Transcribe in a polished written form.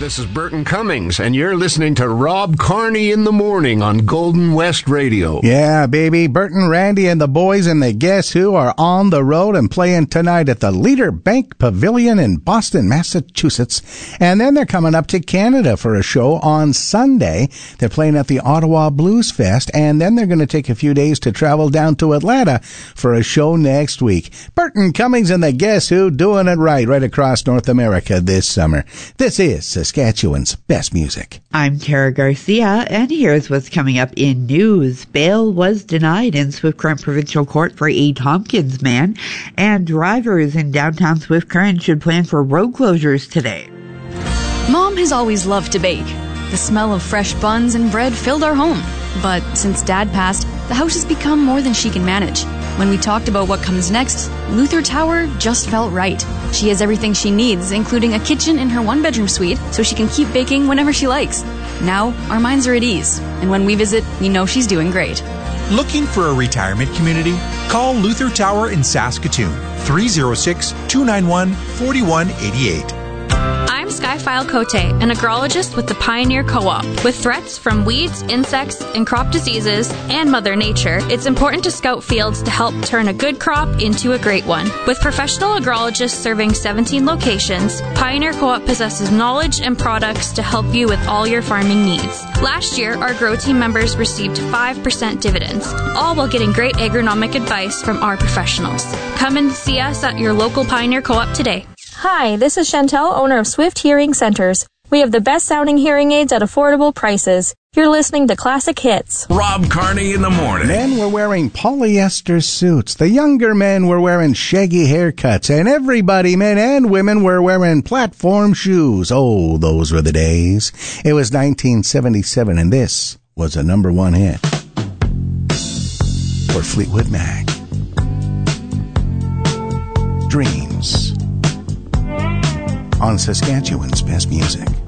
This is Burton Cummings, and you're listening to Rob Carney in the Morning on Golden West Radio. Yeah, baby. Burton, Randy, and the boys and the Guess Who are on the road and playing tonight at the Leader Bank Pavilion in Boston, Massachusetts. And then they're coming up to Canada for a show on Sunday. They're playing at the Ottawa Blues Fest, and then they're going to take a few days to travel down to Atlanta for a show next week. Burton Cummings and the Guess Who doing it right across North America this summer. This is Saskatchewan's best music. I'm Tara Garcia, and here's what's coming up in news. Bail was denied in Swift Current Provincial Court for a Tompkins man, and drivers in downtown Swift Current should plan for road closures today. Mom has always loved to bake. The smell of fresh buns and bread filled our home. But since Dad passed, the house has become more than she can manage. When we talked about what comes next, Luther Tower just felt right. She has everything she needs, including a kitchen in her one-bedroom suite, so she can keep baking whenever she likes. Now, our minds are at ease, and when we visit, we know she's doing great. Looking for a retirement community? Call Luther Tower in Saskatoon, 306-291-4188. I'm Skyfile Cote, an agrologist with the Pioneer Co-op. With threats from weeds, insects, and crop diseases, and Mother Nature, it's important to scout fields to help turn a good crop into a great one. With professional agrologists serving 17 locations, Pioneer Co-op possesses knowledge and products to help you with all your farming needs. Last year, our Grow Team members received 5% dividends, all while getting great agronomic advice from our professionals. Come and see us at your local Pioneer Co-op today. Hi, this is Chantel, owner of Swift Hearing Centers. We have the best sounding hearing aids at affordable prices. You're listening to Classic Hits. Rob Carney in the Morning. Men were wearing polyester suits. The younger men were wearing shaggy haircuts. And everybody, men and women, were wearing platform shoes. Oh, those were the days. It was 1977, and this was a #1 hit for Fleetwood Mac. Dreams. On Saskatchewan's best music.